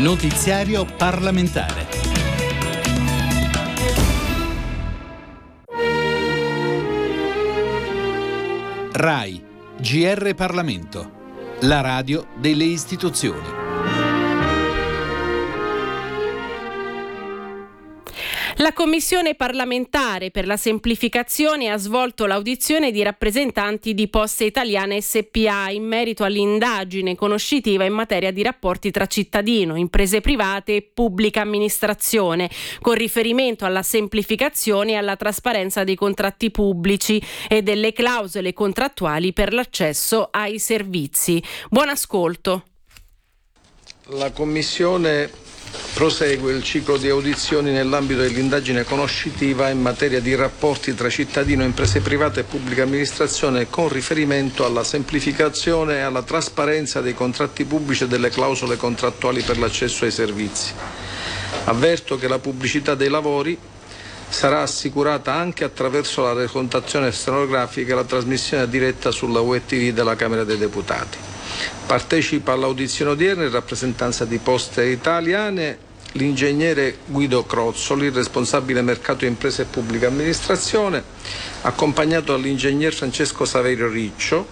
Notiziario parlamentare. RAI, GR Parlamento, la radio delle istituzioni. La Commissione parlamentare per la semplificazione ha svolto l'audizione di rappresentanti di Poste Italiane SpA in merito all'indagine conoscitiva in materia di rapporti tra cittadino, imprese private e pubblica amministrazione, con riferimento alla semplificazione e alla trasparenza dei contratti pubblici e delle clausole contrattuali per l'accesso ai servizi. Buon ascolto. La Commissione prosegue il ciclo di audizioni nell'ambito dell'indagine conoscitiva in materia di rapporti tra cittadino, imprese private e pubblica amministrazione con riferimento alla semplificazione e alla trasparenza dei contratti pubblici e delle clausole contrattuali per l'accesso ai servizi. Avverto che la pubblicità dei lavori sarà assicurata anche attraverso la recontazione stenografica e la trasmissione diretta sulla web TV della Camera dei Deputati. Partecipa all'audizione odierna in rappresentanza di Poste Italiane l'ingegnere Guido Crozzoli, responsabile mercato imprese e pubblica amministrazione, accompagnato dall'ingegner Francesco Saverio Riccio.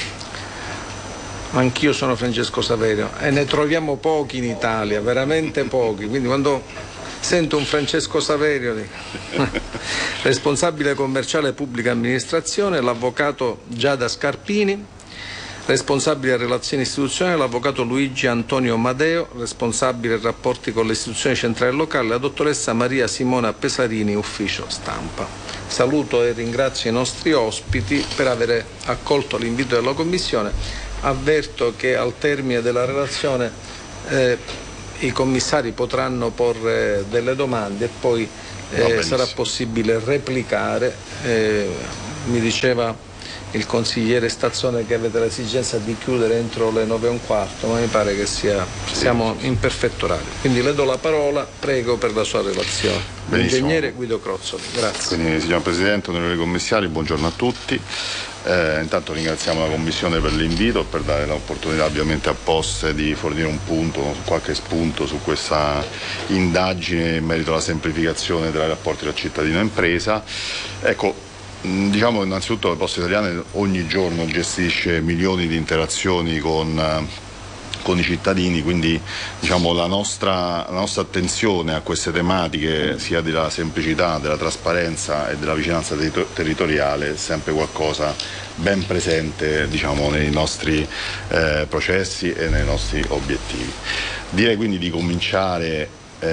Anch'io sono Francesco Saverio e ne troviamo pochi in Italia, veramente pochi, quindi quando sento un Francesco Saverio responsabile commerciale pubblica amministrazione, l'avvocato Giada Scarpini, responsabile relazioni istituzionali, l'avvocato Luigi Antonio Madeo, responsabile rapporti con le istituzioni centrali e locali, la dottoressa Maria Simona Pesarini, ufficio stampa. Saluto e ringrazio i nostri ospiti per aver accolto l'invito della Commissione. Avverto che al termine della relazione i commissari potranno porre delle domande e poi sarà possibile replicare. Mi diceva il consigliere Stazzone che avete l'esigenza di chiudere entro le 9:15, ma mi pare che siamo in perfetto orario. Quindi le do la parola, prego per la sua relazione. Benissimo. L'ingegnere Guido Crozzoli, grazie. Quindi, signor Presidente, onorevoli commissari, buongiorno a tutti. Intanto ringraziamo la Commissione per l'invito e per dare l'opportunità ovviamente a Poste di fornire un punto, qualche spunto su questa indagine in merito alla semplificazione dei rapporti tra cittadino e impresa. Ecco, diciamo innanzitutto le Poste Italiane ogni giorno gestisce milioni di interazioni con i cittadini, quindi diciamo la nostra attenzione a queste tematiche, sia della semplicità, della trasparenza e della vicinanza territoriale, è sempre qualcosa ben presente, diciamo, nei nostri processi e nei nostri obiettivi. Direi quindi di cominciare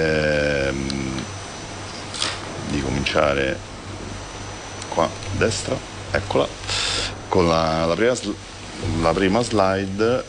qua a destra, eccola, con la prima slide.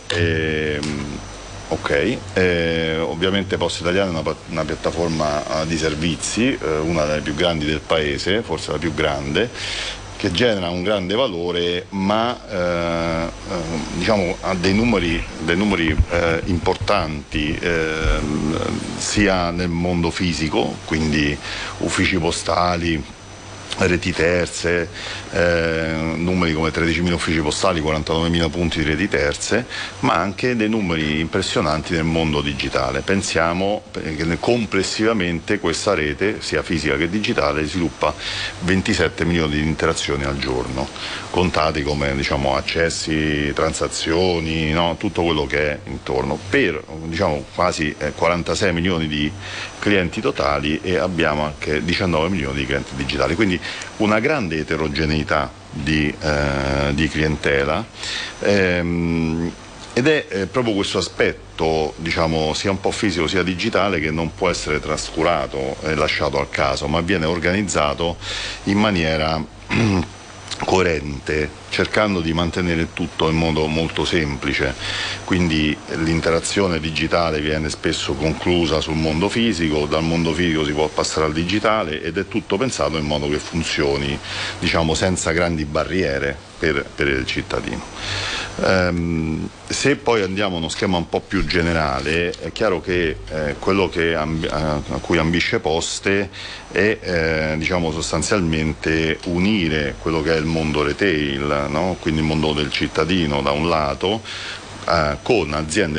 Ovviamente Poste Italiane è una piattaforma di servizi, una delle più grandi del paese, forse la più grande, che genera un grande valore, ma diciamo ha dei numeri importanti, sia nel mondo fisico, quindi uffici postali, reti terze, numeri come 13.000 uffici postali, 49.000 punti di reti terze, ma anche dei numeri impressionanti nel mondo digitale. Pensiamo che complessivamente questa rete, sia fisica che digitale, sviluppa 27 milioni di interazioni al giorno, contati come, diciamo, accessi, transazioni, no? Tutto quello che è intorno, per, diciamo, quasi 46 milioni di clienti totali, e abbiamo anche 19 milioni di clienti digitali, quindi una grande eterogeneità di clientela, ed è proprio questo aspetto, diciamo, sia un po' fisico sia digitale, che non può essere trascurato e lasciato al caso, ma viene organizzato in maniera coerente, cercando di mantenere tutto in modo molto semplice. Quindi l'interazione digitale viene spesso conclusa sul mondo fisico, dal mondo fisico si può passare al digitale, ed è tutto pensato in modo che funzioni, diciamo, senza grandi barriere per il cittadino. Se poi andiamo a uno schema un po' più generale, è chiaro che quello a cui ambisce Poste è diciamo sostanzialmente unire quello che è il mondo retail, no? Quindi il mondo del cittadino da un lato, con aziende